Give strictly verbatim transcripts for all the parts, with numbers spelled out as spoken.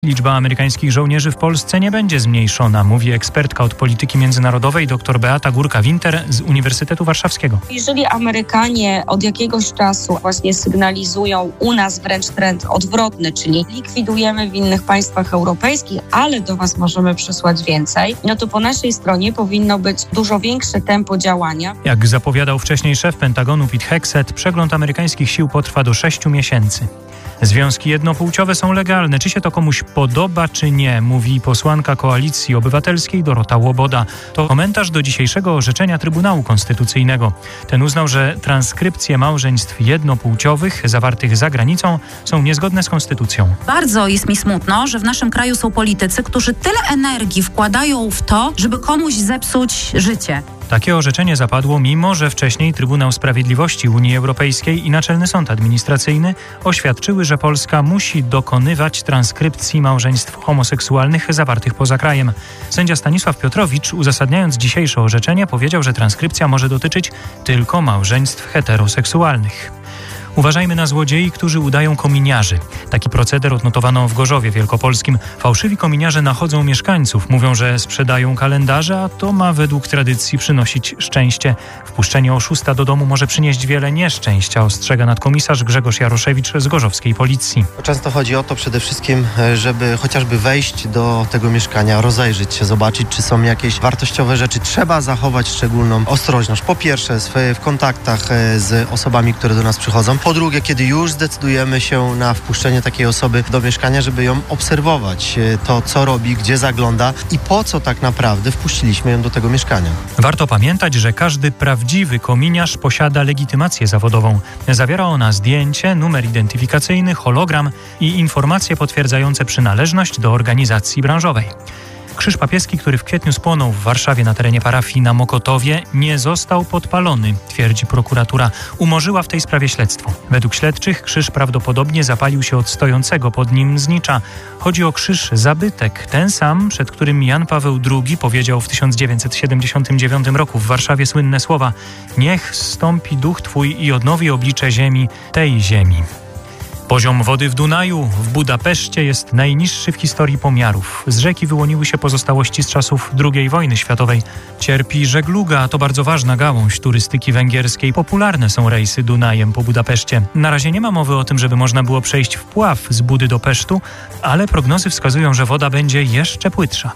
Liczba amerykańskich żołnierzy w Polsce nie będzie zmniejszona, mówi ekspertka od polityki międzynarodowej dr Beata Górka-Winter z Uniwersytetu Warszawskiego. Jeżeli Amerykanie od jakiegoś czasu właśnie sygnalizują u nas wręcz trend odwrotny, czyli likwidujemy w innych państwach europejskich, ale do was możemy przysłać więcej, no to po naszej stronie powinno być dużo większe tempo działania. Jak zapowiadał wcześniej szef Pentagonu Pete Hegseth, przegląd amerykańskich sił potrwa do sześciu miesięcy. Związki jednopłciowe są legalne. Czy się to komuś podoba, czy nie, mówi posłanka Koalicji Obywatelskiej Dorota Łoboda. To komentarz do dzisiejszego orzeczenia Trybunału Konstytucyjnego. Ten uznał, że transkrypcje małżeństw jednopłciowych zawartych za granicą są niezgodne z konstytucją. Bardzo jest mi smutno, że w naszym kraju są politycy, którzy tyle energii wkładają w to, żeby komuś zepsuć życie. Takie orzeczenie zapadło, mimo że wcześniej Trybunał Sprawiedliwości Unii Europejskiej i Naczelny Sąd Administracyjny oświadczyły, że Polska musi dokonywać transkrypcji małżeństw homoseksualnych zawartych poza krajem. Sędzia Stanisław Piotrowicz, uzasadniając dzisiejsze orzeczenie, powiedział, że transkrypcja może dotyczyć tylko małżeństw heteroseksualnych. Uważajmy na złodziei, którzy udają kominiarzy. Taki proceder odnotowano w Gorzowie Wielkopolskim. Fałszywi kominiarze nachodzą mieszkańców. Mówią, że sprzedają kalendarze, a to ma według tradycji przynosić szczęście. Wpuszczenie oszusta do domu może przynieść wiele nieszczęścia, ostrzega nadkomisarz Grzegorz Jaroszewicz z gorzowskiej policji. Często chodzi o to przede wszystkim, żeby chociażby wejść do tego mieszkania, rozejrzeć się, zobaczyć, czy są jakieś wartościowe rzeczy. Trzeba zachować szczególną ostrożność. Po pierwsze w kontaktach z osobami, które do nas przychodzą. Po drugie, kiedy już zdecydujemy się na wpuszczenie takiej osoby do mieszkania, żeby ją obserwować, to co robi, gdzie zagląda i po co tak naprawdę wpuściliśmy ją do tego mieszkania. Warto pamiętać, że każdy prawdziwy kominiarz posiada legitymację zawodową. Zawiera ona zdjęcie, numer identyfikacyjny, hologram i informacje potwierdzające przynależność do organizacji branżowej. Krzyż papieski, który w kwietniu spłonął w Warszawie na terenie parafii na Mokotowie, nie został podpalony, twierdzi prokuratura. Umorzyła w tej sprawie śledztwo. Według śledczych krzyż prawdopodobnie zapalił się od stojącego pod nim znicza. Chodzi o krzyż zabytek, ten sam, przed którym Jan Paweł drugi powiedział w tysiąc dziewięćset siedemdziesiątym dziewiątym roku w Warszawie słynne słowa: niech zstąpi duch Twój i odnowi oblicze ziemi, tej ziemi. Poziom wody w Dunaju w Budapeszcie jest najniższy w historii pomiarów. Z rzeki wyłoniły się pozostałości z czasów drugiej wojny światowej. Cierpi żegluga, to bardzo ważna gałąź turystyki węgierskiej. Popularne są rejsy Dunajem po Budapeszcie. Na razie nie ma mowy o tym, żeby można było przejść wpław z Budy do Pesztu, ale prognozy wskazują, że woda będzie jeszcze płytsza.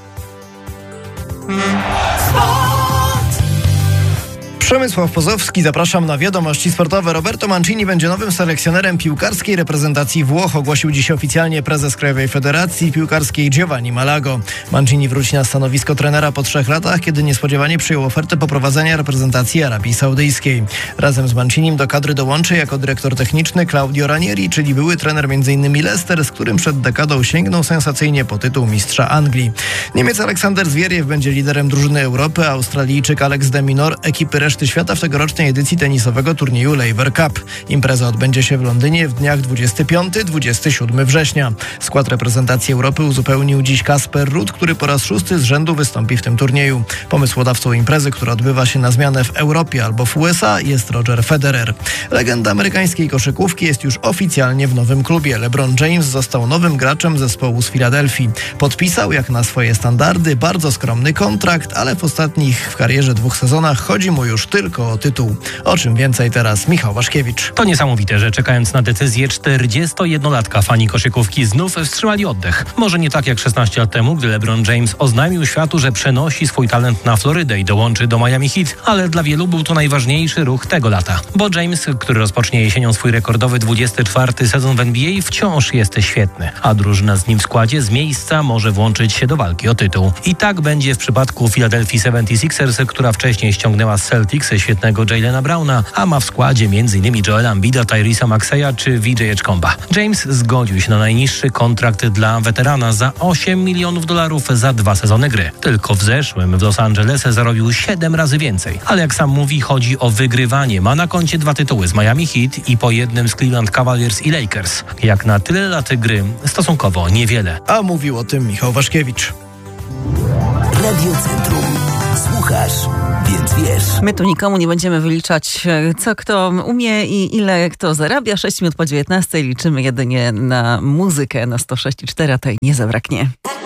Przemysław Pozowski, zapraszam na wiadomości sportowe. Roberto Mancini będzie nowym selekcjonerem piłkarskiej reprezentacji Włoch, ogłosił dziś oficjalnie prezes Krajowej Federacji Piłkarskiej Giovanni Malago. Mancini wróci na stanowisko trenera po trzech latach, kiedy niespodziewanie przyjął ofertę poprowadzenia reprezentacji Arabii Saudyjskiej. Razem z Mancinim do kadry dołączy jako dyrektor techniczny Claudio Ranieri, czyli były trener m in Leicester, z którym przed dekadą sięgnął sensacyjnie po tytuł mistrza Anglii. Niemiec Aleksander Zwieriew będzie liderem drużyny Europy, a Australijczyk Alex de Minaur ekipy reszty świata w tegorocznej edycji tenisowego turnieju Laver Cup. Impreza odbędzie się w Londynie w dniach dwudziestego piątego do dwudziestego siódmego września. Skład reprezentacji Europy uzupełnił dziś Kasper Ruud, który po raz szósty z rzędu wystąpi w tym turnieju. Pomysłodawcą imprezy, która odbywa się na zmianę w Europie albo w U S A, jest Roger Federer. Legenda amerykańskiej koszykówki jest już oficjalnie w nowym klubie. LeBron James został nowym graczem zespołu z Filadelfii. Podpisał, jak na swoje standardy, bardzo skromny kontrakt, ale w ostatnich w karierze dwóch sezonach chodzi mu już tylko o tytuł. O czym więcej teraz Michał Waszkiewicz. To niesamowite, że czekając na decyzję czterdziestojednolatka fani koszykówki znów wstrzymali oddech. Może nie tak jak szesnaście lat temu, gdy LeBron James oznajmił światu, że przenosi swój talent na Florydę i dołączy do Miami Heat, ale dla wielu był to najważniejszy ruch tego lata. Bo James, który rozpocznie jesienią swój rekordowy dwudziesty czwarty sezon w N B A, wciąż jest świetny, a drużyna z nim w składzie z miejsca może włączyć się do walki o tytuł. I tak będzie w przypadku Philadelphia seventy-sixers, która wcześniej ściągnęła z Celtics świetnego Jaylena Browna, a ma w składzie m.in. Joela Embida, Tyresa Maxeya czy V J Edgecomba. James zgodził się na najniższy kontrakt dla weterana za osiem milionów dolarów za dwa sezony gry. Tylko w zeszłym w Los Angeles zarobił siedem razy więcej. Ale jak sam mówi, chodzi o wygrywanie. Ma na koncie dwa tytuły z Miami Heat i po jednym z Cleveland Cavaliers i Lakers. Jak na tyle lat gry, stosunkowo niewiele. A mówił o tym Michał Waszkiewicz. Radio Centrum. Słuchasz, więc wiesz. My tu nikomu nie będziemy wyliczać, co kto umie i ile kto zarabia. sześć minut po dziewiętnastej liczymy jedynie na muzykę na sto sześć i cztery, a tej nie zabraknie.